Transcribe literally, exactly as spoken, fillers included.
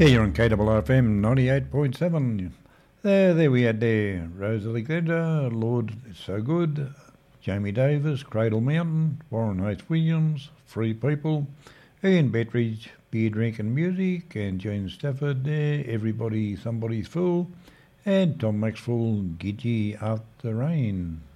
Yeah, you're on K R F M ninety-eight point seven. There, there we had there Rosalie Glenda, Lord It's So Good, Jamie Davis, Cradle Mountain, Warren H. Williams, Free People, Ian Bettridge, Beer Drink and Music, and Jane Stafford there, Everybody Somebody's Fool, and Tom Maxwell, Gidgee After Rain.